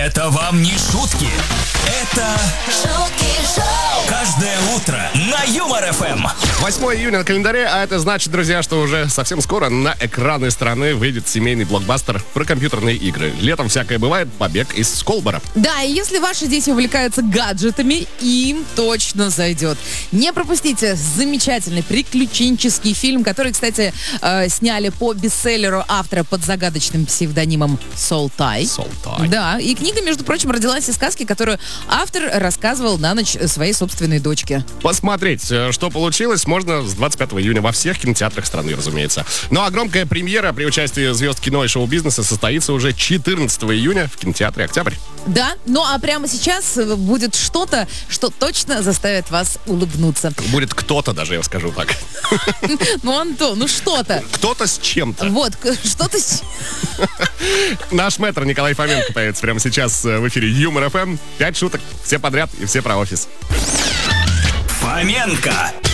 Это вам не шутки. Это шутки шоу. каждое утро на Юмор ФМ. 8 июня на календаре, а это значит, друзья, что уже совсем скоро на экраны страны выйдет семейный блокбастер про компьютерные игры. Летом всякое бывает, побег из Сколбора. Да, и если ваши дети увлекаются гаджетами, им точно зайдет. Не пропустите замечательный приключенческий фильм, который, кстати, сняли по бестселлеру автора под загадочным псевдонимом Солтай. Солтай. Да, и книга, между прочим, родилась из сказки, которую автор рассказывал на ночь своей собственной дочке. Посмотреть, что получилось, можно с 25 июня во всех кинотеатрах страны, разумеется. Ну а громкая премьера при участии звезд кино и шоу-бизнеса состоится уже 14 июня в кинотеатре «Октябрь». Да, ну а прямо сейчас будет что-то, что точно заставит вас улыбнуться. Будет кто-то даже, я скажу так. Ну, Антон, ну что-то. Кто-то с чем-то. Вот, что-то... Наш мэтр Николай Фоменко появится прямо сейчас в эфире Юмор ФМ. 5 шуток, все подряд и все про офис. Фоменко.